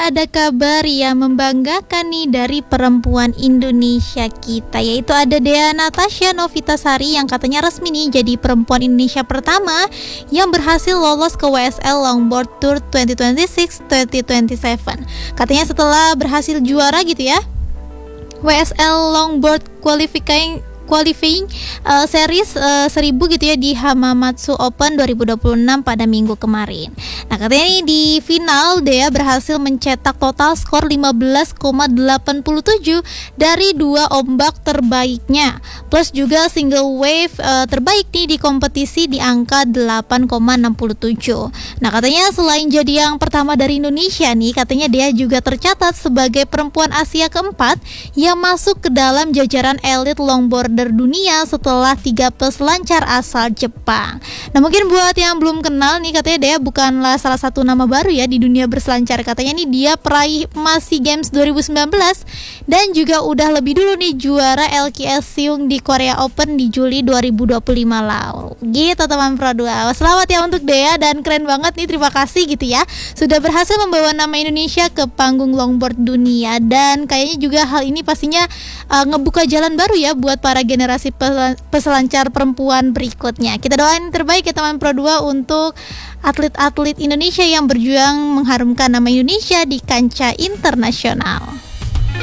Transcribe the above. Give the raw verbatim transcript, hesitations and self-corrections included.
ada kabar yang membanggakan nih dari perempuan Indonesia kita, yaitu ada Dea Natasha Novitasari yang katanya resmi nih jadi perempuan Indonesia pertama yang berhasil lolos ke W S L Longboard Tour dua ribu dua puluh enam dua ribu dua puluh tujuh. Katanya setelah berhasil juara gitu ya W S L Longboard Qualifying qualifying uh, series uh, seribu gitu ya di Hamamatsu Open dua ribu dua puluh enam pada minggu kemarin. Nah, katanya nih di final Dea berhasil mencetak total skor lima belas koma delapan tujuh dari dua ombak terbaiknya, plus juga single wave uh, terbaik nih di kompetisi di angka delapan koma enam tujuh. Nah, katanya selain jadi yang pertama dari Indonesia nih, katanya Dea juga tercatat sebagai perempuan Asia keempat yang masuk ke dalam jajaran elit longboard dunia setelah tiga peselancar asal Jepang. Nah, mungkin buat yang belum kenal nih, katanya Dea bukanlah salah satu nama baru ya di dunia berselancar. Katanya nih dia peraih emas SEA Games dua ribu sembilan belas dan juga udah lebih dulu nih juara L K S Seoul di Korea Open di Juli dua ribu dua puluh lima lalu. Gitu teman Pro dua. Selamat ya untuk Dea dan keren banget nih, terima kasih gitu ya sudah berhasil membawa nama Indonesia ke panggung longboard dunia, dan kayaknya juga hal ini pastinya uh, ngebuka jalan baru ya buat para generasi peselancar perempuan berikutnya. Kita doain terbaik ya teman Pro dua untuk atlet-atlet Indonesia yang berjuang mengharumkan nama Indonesia di kancah internasional.